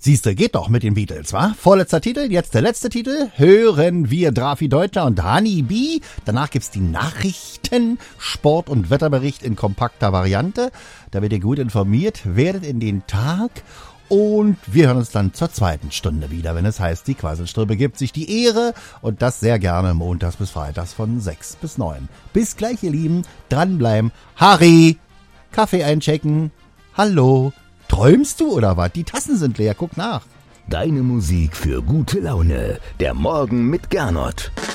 Siehste, geht doch mit den Beatles, wa? Vorletzter Titel, jetzt der letzte Titel. Hören wir Drafi Deutscher und Honey B. Danach gibt's die Nachrichten, Sport- und Wetterbericht in kompakter Variante. Da werdet ihr gut informiert, werdet in den Tag. Und wir hören uns dann zur zweiten Stunde wieder, wenn es heißt, die Quasselstrippe gibt sich die Ehre. Und das sehr gerne montags bis freitags von 6 bis 9. Bis gleich, ihr Lieben. Dranbleiben. Harry, Kaffee einchecken. Hallo. Träumst du oder was? Die Tassen sind leer, guck nach. Deine Musik für gute Laune. Der Morgen mit Gernot.